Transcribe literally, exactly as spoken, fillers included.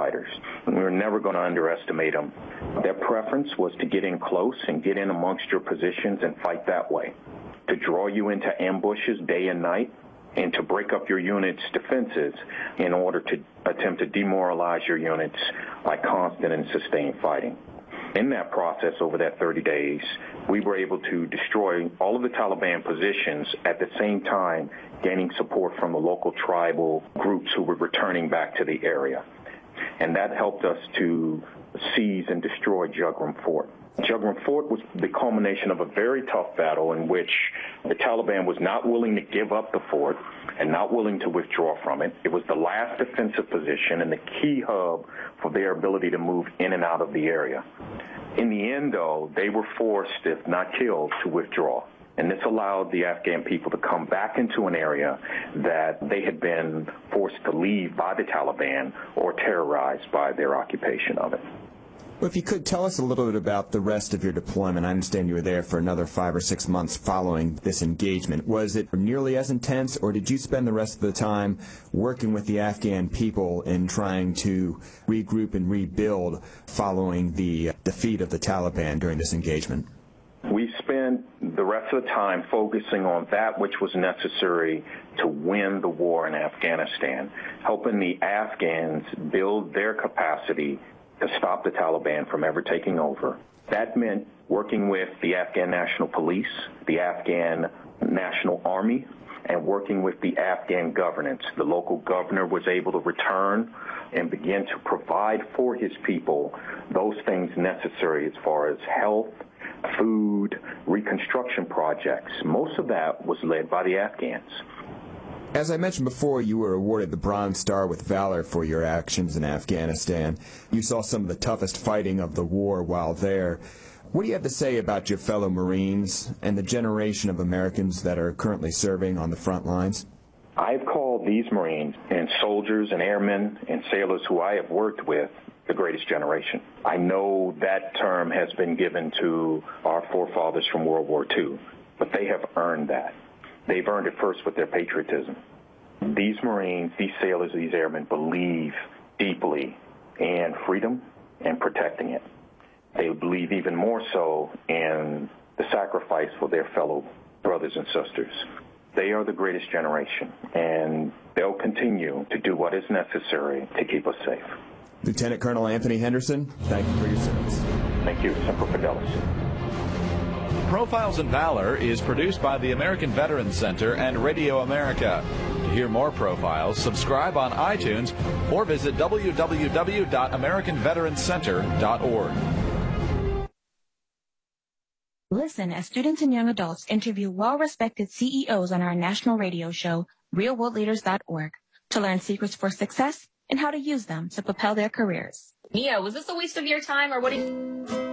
fighters. We were never going to underestimate them. Their preference was to get in close and get in amongst your positions and fight that way, to draw you into ambushes day and night, and to break up your unit's defenses in order to attempt to demoralize your units by constant and sustained fighting. In that process, over that thirty days, we were able to destroy all of the Taliban positions, at the same time gaining support from the local tribal groups who were returning back to the area. And that helped us to seize and destroy Jugram Fort. Jugram Fort was the culmination of a very tough battle in which the Taliban was not willing to give up the fort and not willing to withdraw from it. It was the last defensive position and the key hub for their ability to move in and out of the area. In the end, though, they were forced, if not killed, to withdraw. And this allowed the Afghan people to come back into an area that they had been forced to leave by the Taliban or terrorized by their occupation of it. Well, if you could tell us a little bit about the rest of your deployment. I understand you were there for another five or six months following this engagement. Was it nearly as intense, or did you spend the rest of the time working with the Afghan people in trying to regroup and rebuild following the defeat of the Taliban during this engagement? We spent the rest of the time focusing on that which was necessary to win the war in Afghanistan, helping the Afghans build their capacity to stop the Taliban from ever taking over. That meant working with the Afghan National Police, the Afghan National Army, and working with the Afghan governance. The local governor was able to return and begin to provide for his people those things necessary as far as health, food, reconstruction projects. Most of that was led by the Afghans. As I mentioned before, you were awarded the Bronze Star with Valor for your actions in Afghanistan. You saw some of the toughest fighting of the war while there. What do you have to say about your fellow Marines and the generation of Americans that are currently serving on the front lines? I've called these Marines and soldiers and airmen and sailors who I have worked with the greatest generation. I know that term has been given to our forefathers from World War Two, but they have earned that. They've earned it first with their patriotism. These Marines, these sailors, these airmen believe deeply in freedom and protecting it. They believe even more so in the sacrifice for their fellow brothers and sisters. They are the greatest generation, and they'll continue to do what is necessary to keep us safe. Lieutenant Colonel Anthony Henderson, thank you for your service. Thank you. Semper Fidelis. Profiles in Valor is produced by the American Veterans Center and Radio America. To hear more profiles, subscribe on iTunes or visit w w w dot american veterans center dot org. Listen as students and young adults interview well-respected C E Os on our national radio show, real world leaders dot org, to learn secrets for success and how to use them to propel their careers. Mia, was this a waste of your time, or what do you...